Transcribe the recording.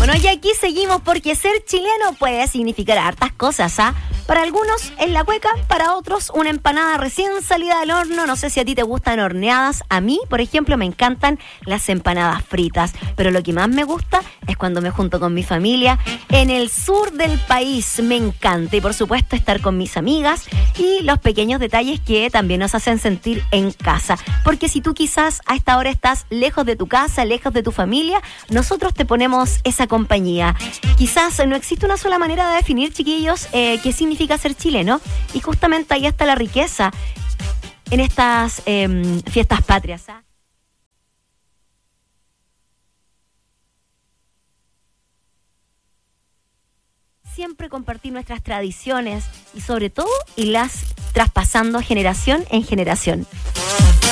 Bueno, y aquí seguimos porque ser chileno puede significar hartas cosas, ¿ah? Para algunos es la cueca, para otros una empanada recién salida del horno. No sé si a ti te gustan horneadas. A mí, por ejemplo, me encantan las empanadas fritas. Pero lo que más me gusta es cuando me junto con mi familia en el sur del país. Me encanta. Y por supuesto estar con mis amigas y los pequeños detalles que también nos hacen sentir en casa. Porque si tú quizás a esta hora estás lejos de tu casa, lejos de tu familia, nosotros te ponemos esa compañía. Quizás no existe una sola manera de definir, chiquillos, qué significa ser chileno, y justamente ahí está la riqueza en estas fiestas patrias, ¿ah? Siempre compartir nuestras tradiciones y sobre todo irlas traspasando generación en generación.